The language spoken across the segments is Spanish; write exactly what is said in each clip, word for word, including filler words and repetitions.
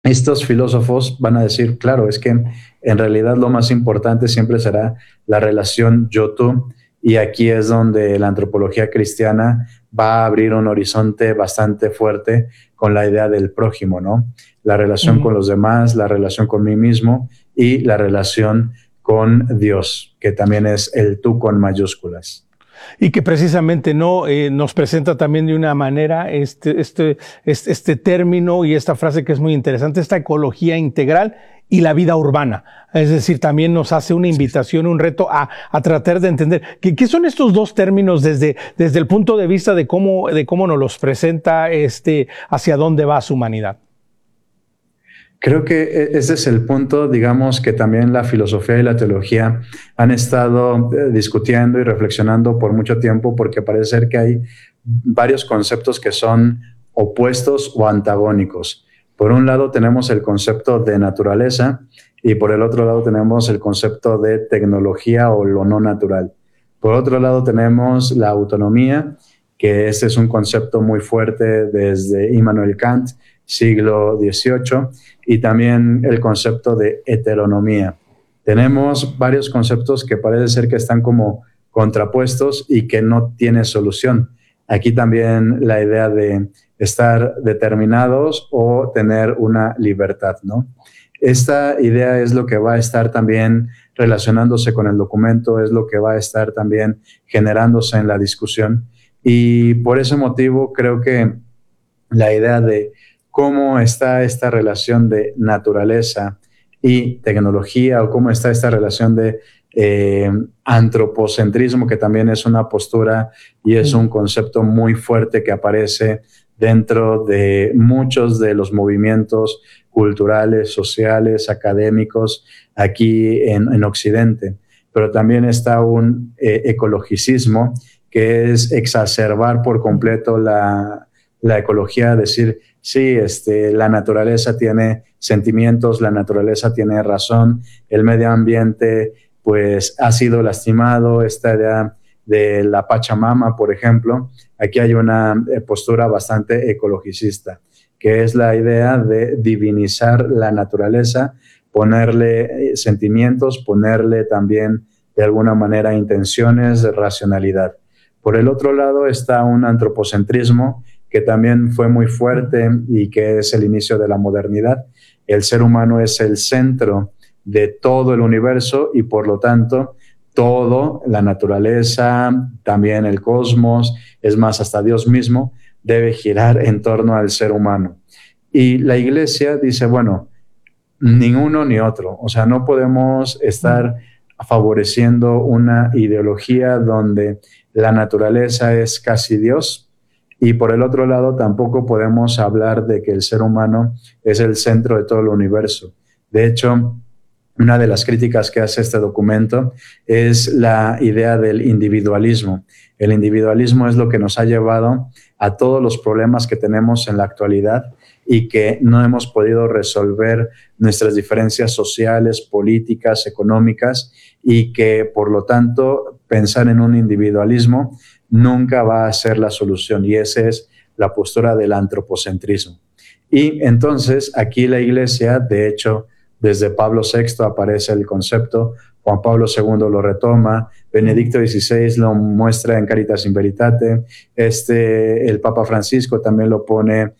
estos filósofos van a decir, claro, es que en realidad lo más importante siempre será la relación yo-tú, y aquí es donde la antropología cristiana va a abrir un horizonte bastante fuerte con la idea del prójimo, ¿no? La relación Ujú. con los demás, la relación con mí mismo y la relación con Dios, que también es el tú con mayúsculas. Y que precisamente no eh, nos presenta también de una manera este, este, este, este término y esta frase que es muy interesante, esta ecología integral y la vida urbana. Es decir, también nos hace una invitación, un reto a, a tratar de entender qué, qué son estos dos términos desde, desde el punto de vista de cómo, de cómo nos los presenta, este, hacia dónde va su humanidad. Creo que ese es el punto, digamos, que también la filosofía y la teología han estado eh, discutiendo y reflexionando por mucho tiempo, porque parece ser que hay varios conceptos que son opuestos o antagónicos. Por un lado tenemos el concepto de naturaleza y por el otro lado tenemos el concepto de tecnología o lo no natural. Por otro lado tenemos la autonomía, que ese es un concepto muy fuerte desde Immanuel Kant, siglo dieciocho, y también el concepto de heteronomía. Tenemos varios conceptos que parece ser que están como contrapuestos y que no tienen solución. Aquí también la idea de estar determinados o tener una libertad, ¿no? Esta idea es lo que va a estar también relacionándose con el documento, es lo que va a estar también generándose en la discusión, y por ese motivo creo que la idea de cómo está esta relación de naturaleza y tecnología, o cómo está esta relación de eh, antropocentrismo, que también es una postura y es un concepto muy fuerte que aparece dentro de muchos de los movimientos culturales, sociales, académicos aquí en, en Occidente. Pero también está un eh, ecologicismo, que es exacerbar por completo la, la ecología, decir, sí, este, la naturaleza tiene sentimientos, la naturaleza tiene razón, el medio ambiente pues ha sido lastimado, esta idea de la Pachamama, por ejemplo. Aquí hay una postura bastante ecologicista, que es la idea de divinizar la naturaleza, ponerle sentimientos, ponerle también de alguna manera intenciones, racionalidad. Por el otro lado está un antropocentrismo que también fue muy fuerte y que es el inicio de la modernidad. El ser humano es el centro de todo el universo y por lo tanto todo, la naturaleza, también el cosmos, es más, hasta Dios mismo, debe girar en torno al ser humano. Y la Iglesia dice, bueno, ni uno ni otro. O sea, no podemos estar favoreciendo una ideología donde la naturaleza es casi Dios, y por el otro lado tampoco podemos hablar de que el ser humano es el centro de todo el universo. De hecho, una de las críticas que hace este documento es la idea del individualismo. El individualismo es lo que nos ha llevado a todos los problemas que tenemos en la actualidad y que no hemos podido resolver nuestras diferencias sociales, políticas, económicas, y que por lo tanto pensar en un individualismo nunca va a ser la solución, y esa es la postura del antropocentrismo. Y entonces aquí la Iglesia, de hecho, desde Pablo sexto aparece el concepto, Juan Pablo segundo lo retoma, Benedicto dieciséis lo muestra en Caritas in Veritate, este, el Papa Francisco también lo pone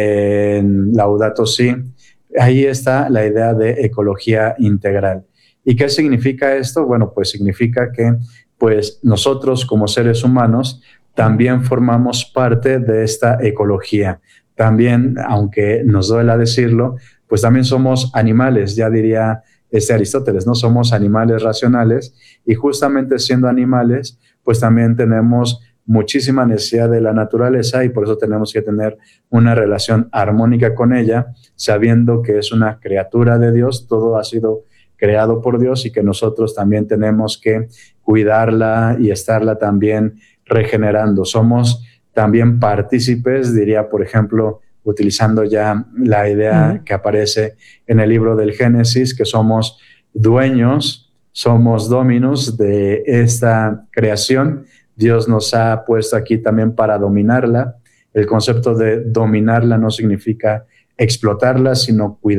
en Laudato Si. Ahí está la idea de ecología integral. ¿Y qué significa esto? Bueno, pues significa que pues nosotros como seres humanos también formamos parte de esta ecología. También, aunque nos duela decirlo, pues también somos animales, ya diría este Aristóteles, ¿no? Somos animales racionales, y justamente siendo animales, pues también tenemos muchísima necesidad de la naturaleza, y por eso tenemos que tener una relación armónica con ella, sabiendo que es una criatura de Dios, todo ha sido creado por Dios, y que nosotros también tenemos que cuidarla y estarla también regenerando. Somos también partícipes, diría, por ejemplo, utilizando ya la idea uh-huh. que aparece en el libro del Génesis, que somos dueños, somos dominus de esta creación. Dios nos ha puesto aquí también para dominarla. El concepto de dominarla no significa explotarlas, sino cuidarlas.